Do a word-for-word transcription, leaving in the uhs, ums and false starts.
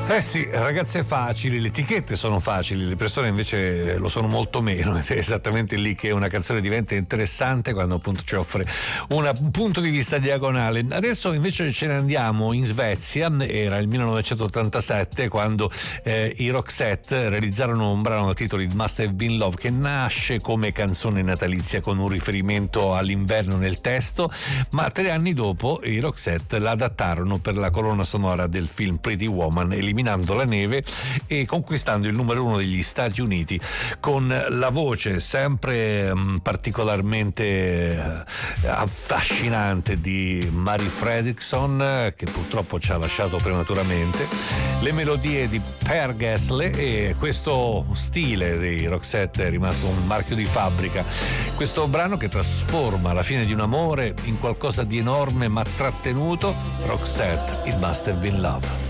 Eh sì, ragazze facili, le etichette sono facili, le persone invece lo sono molto meno, ed è esattamente lì che una canzone diventa interessante, quando appunto ci offre una, un punto di vista diagonale. Adesso invece ce ne andiamo in Svezia, era il millenovecentottantasette quando eh, i Roxette realizzarono un brano dal titolo It Must Have Been Love, che nasce come canzone natalizia con un riferimento all'inverno nel testo, ma tre anni dopo i Roxette la adattarono per la colonna sonora del film Pretty Woman, eliminando la neve e conquistando il numero uno degli Stati Uniti con la voce sempre mh, particolarmente eh, affascinante di Mary Fredriksson, che purtroppo ci ha lasciato prematuramente, le melodie di Per Gessle, e questo stile dei Roxette è rimasto un marchio di fabbrica. Questo brano che trasforma la fine di un amore in qualcosa di enorme ma trattenuto, Roxette, It Must Have Been Love.